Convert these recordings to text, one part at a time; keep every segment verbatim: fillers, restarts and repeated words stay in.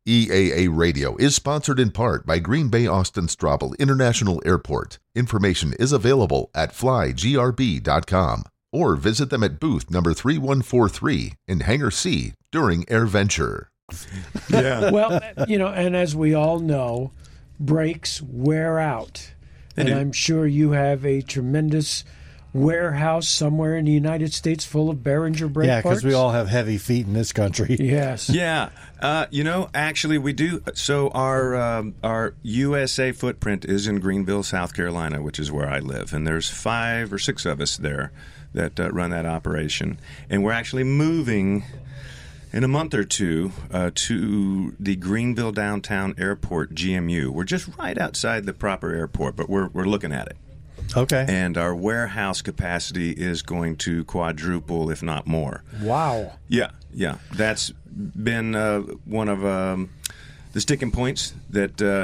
E A A Radio is sponsored in part by Green Bay Austin Straubel International Airport. Information is available at fly g r b dot com or visit them at booth number three one four three in Hangar C during AirVenture. Yeah. Well, you know, and as we all know, brakes wear out. They and do. I'm sure you have a tremendous warehouse somewhere in the United States full of Behringer brake Yeah, parts. because we all have heavy feet in this country. Yes. Yeah, uh, you know, actually, we do. So our um, our U S A footprint is in Greenville, South Carolina, which is where I live, and there's five or six of us there that uh, run that operation, and we're actually moving in a month or two uh, to the Greenville Downtown Airport G M U. We're just right outside the proper airport, but we're we're looking at it. Okay. And our warehouse capacity is going to quadruple, if not more. Wow. Yeah, yeah. That's been uh, one of um, the sticking points that uh,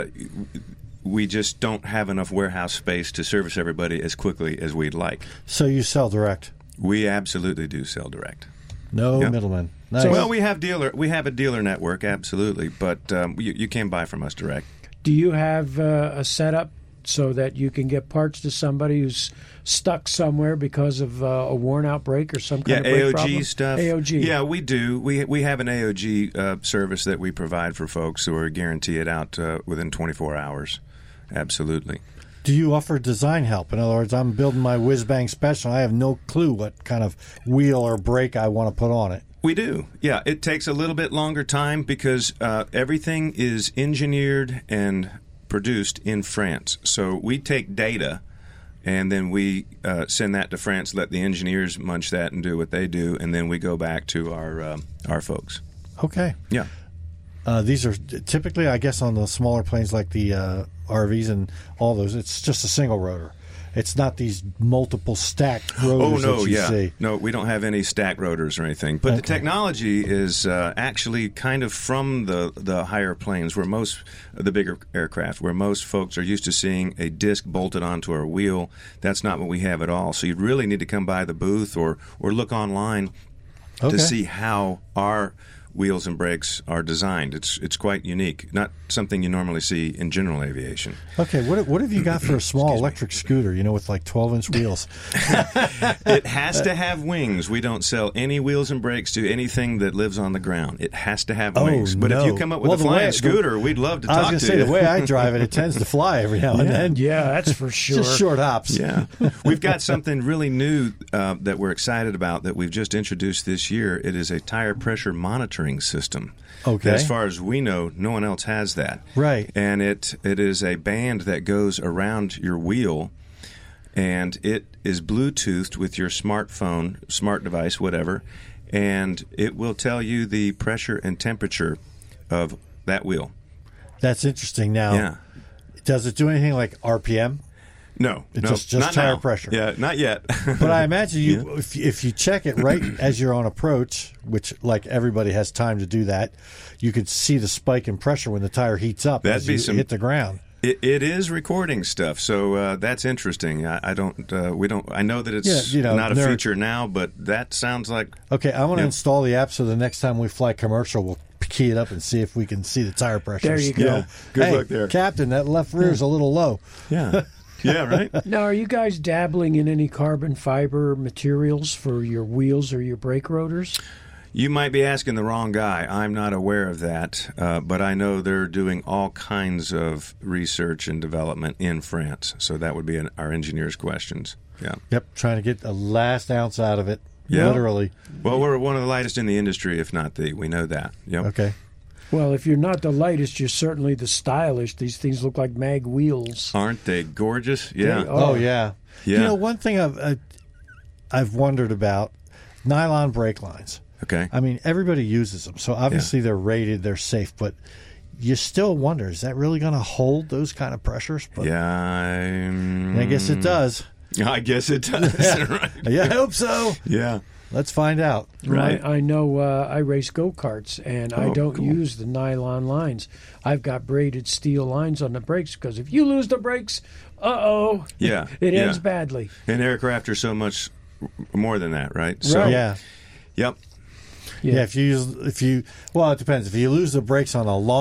we just don't have enough warehouse space to service everybody as quickly as we'd like. So you sell direct? We absolutely do sell direct. No Yeah. middleman. Nice. Well, we have dealer, we have a dealer network, absolutely, but um, you, you can buy from us direct. Do you have uh, a setup so that you can get parts to somebody who's stuck somewhere because of uh, a worn-out brake or some Yeah, kind of brake A O G problem? stuff. A O G. Yeah, we do. We we have an A O G uh, service that we provide for folks who are guarantee it out uh, within twenty-four hours. Absolutely. Do you offer design help? In other words, I'm building my whiz-bang special. I have no clue what kind of wheel or brake I want to put on it. We do. Yeah, it takes a little bit longer time because uh, everything is engineered and produced in France. So we take data and then we uh, send that to France, let the engineers munch that and do what they do, and then we go back to our uh, our folks. Okay. Yeah. Uh, these are typically, I guess, on the smaller planes like the uh, R Vs and all those, it's just a single rotor. It's not these multiple stacked rotors Oh, no, that you yeah. see. No, we don't have any stack rotors or anything. But the Okay. technology is uh, actually kind of from the, the higher planes, where most, the bigger aircraft, where most folks are used to seeing a disc bolted onto a wheel. That's not what we have at all. So you really need to come by the booth or, or look online Okay. to see how our wheels and brakes are designed. It's it's quite unique, not something you normally see in general aviation. Okay, what what have you got for a small electric scooter, you know, with like twelve-inch wheels? It has to have wings. We don't sell any wheels and brakes to anything that lives on the ground. It has to have Oh, wings. But no. if you come up with Well, a the flying way- scooter, we'd love to I was talk going to to say, you. the way I drive it, it tends to fly every now and then. Yeah, that's for sure. Just short hops. Yeah. We've got something really new uh, that we're excited about that we've just introduced this year. It is a tire pressure monitoring system. Okay. As far as we know, no one else has that. Right. And it it is a band that goes around your wheel, and it is Bluetoothed with your smartphone, smart device, whatever, and it will tell you the pressure and temperature of that wheel. That's interesting. Now, Yeah. does it do anything like R P M? No, It's no, just- just not tire now. pressure. Yeah, not yet. But I imagine you, if, if you check it right as you're on approach, which like everybody has time to do that, you could see the spike in pressure when the tire heats up That'd as be you some- hit the ground. It, it is recording stuff, so uh, that's interesting. I, I don't, uh, we don't. I know that it's Yeah, you know, not a nerd- feature now, but that sounds like Okay, I want to Yeah. install the app so the next time we fly commercial, we'll key it up and see if we can see the tire pressure. There you go. Yeah. Good hey, luck there. Captain, that left rear is a little low. yeah, yeah, right. Now, are you guys dabbling in any carbon fiber materials for your wheels or your brake rotors? You might be asking the wrong guy. I'm not aware of that, uh, but I know they're doing all kinds of research and development in France. So that would be an, our engineers' questions. Yeah. Yep, trying to get the last ounce out of it, Yeah. literally. Well, we're one of the lightest in the industry, if not the. We know that. Yep. Okay. Well, if you're not the lightest, you're certainly the stylish. These things look like mag wheels. Aren't they gorgeous? Yeah. They Oh, are. yeah. Yeah. You know, one thing I've, I, I've wondered about, nylon brake lines. Okay. I mean, everybody uses them, so obviously they're rated, they're safe, but you still wonder, is that really going to hold those kind of pressures? But Yeah. I'm- I guess it does. I guess it does. Right. Yeah, I hope so. Yeah. Let's find out. Right. I, I know uh, I race go-karts, and I Oh, don't cool. use the nylon lines. I've got braided steel lines on the brakes because if you lose the brakes, uh-oh, Yeah. it yeah. ends badly. And aircraft are so much more than that, right? So, Right. Yeah. Yep. Yeah. If you use, if you, well, it depends. If you lose the brakes on a long